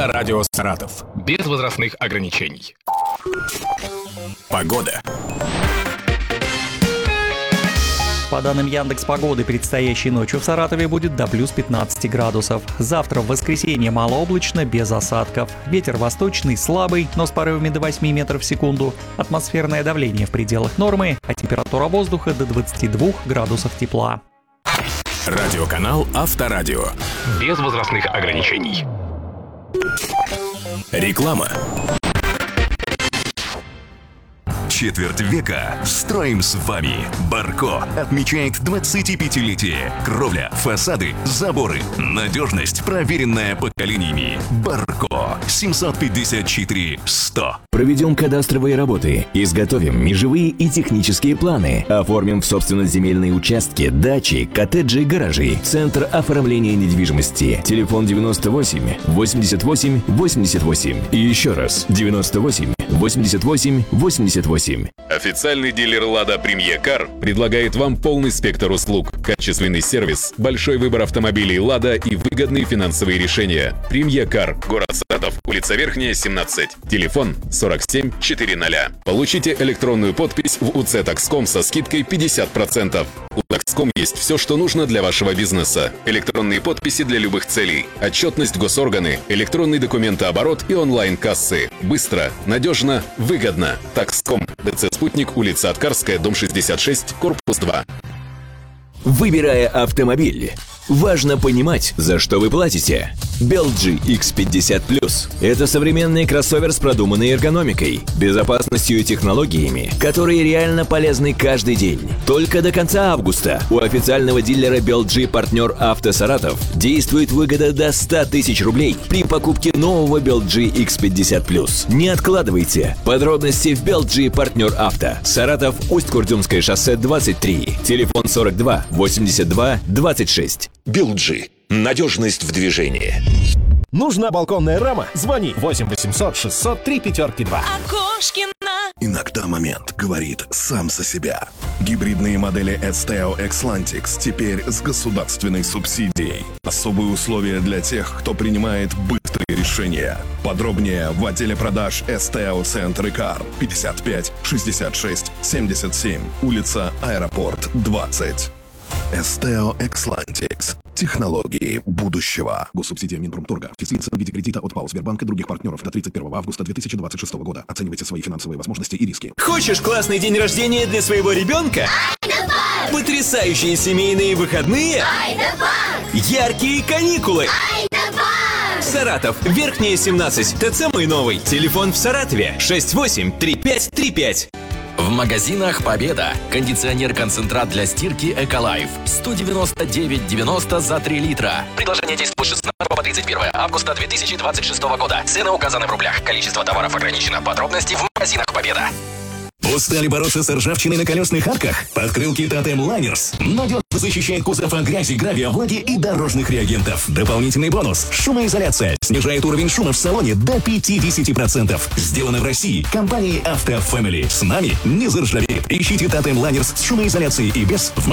Авторадио Саратов. Без возрастных ограничений. Погода. По данным Яндекс.Погоды, предстоящей ночью в Саратове будет до плюс 15 градусов. Завтра в воскресенье малооблачно, без осадков. Ветер восточный, слабый, но с порывами до 8 метров в секунду. Атмосферное давление в пределах нормы, а температура воздуха до 22 градусов тепла. Радиоканал Авторадио. Без возрастных ограничений. Реклама. Четверть века строим с вами. Барко отмечает 25-летие. Кровля, фасады, заборы. Надежность, проверенная поколениями. Барко. 754-100. Проведем кадастровые работы, изготовим межевые и технические планы, оформим в собственность земельные участки, дачи, коттеджи и гаражи. Центр оформления недвижимости. Телефон 98 88 88. И еще раз 98 88 88. Официальный дилер «Лада Премьер Кар» предлагает вам полный спектр услуг, качественный сервис, большой выбор автомобилей «Лада» и выгодные финансовые решения. Премьер Кар, город Саратов, улица Верхняя, 17. Телефон 47 400. Получите электронную подпись в УЦ Такском со скидкой 50%. У Такском есть все, что нужно для вашего бизнеса. Электронные подписи для любых целей, отчетность госорганы, электронный документооборот и онлайн-кассы. Быстро, надежно, выгодно. Такском. ДЦ «Спутник», улица Откарская, дом 66, корпус 2. Выбирая автомобиль, важно понимать, за что вы платите. BeldG X50+. Это современный кроссовер с продуманной эргономикой, безопасностью и технологиями, которые реально полезны каждый день. Только до конца августа у официального дилера BeldG партнер Авто Саратов действует выгода до 100 тысяч рублей при покупке нового BeldG X50+. Не откладывайте. Подробности в BeldG партнер Авто. Саратов, Усть-Курдюмское шоссе 23. Телефон 42 82 26. BeldG. Надежность в движении. Нужна балконная рама? Звони 8 800 603 5-2. Окошкина. Иногда момент говорит сам за себя. Гибридные модели Esteo Xlantix теперь с государственной субсидией. Особые условия для тех, кто принимает быстрые решения. Подробнее в отделе продаж Esteo Центр Car 55 66 77, улица Аэропорт 20. Esteo Xlantix. Технологии будущего. Госсубсидия Минпромторга. Физлица в виде кредита от ПАО Сбербанка и других партнеров до 31 августа 2026 года. Оценивайте свои финансовые возможности и риски. Хочешь классный день рождения для своего ребенка? Потрясающие семейные выходные? Яркие каникулы? Саратов, Верхняя, 17, ТЦ «Мой новый». Телефон в Саратове 683535. В магазинах «Победа». Кондиционер-концентрат для стирки «Эколайф». 199,90 за 3 литра. Предложение действует с 16 по 31 августа 2026 года. Цены указаны в рублях. Количество товаров ограничено. Подробности в магазинах «Победа». Устали бороться с ржавчиной на колесных арках? Подкрылки Тотем Лайнерс надежно защищает кузов от грязи, гравия, влаги и дорожных реагентов. Дополнительный бонус – шумоизоляция. Снижает уровень шума в салоне до 50%. Сделано в России компанией Автофэмили. С нами не заржавеет. Ищите Тотем Лайнерс с шумоизоляцией и без в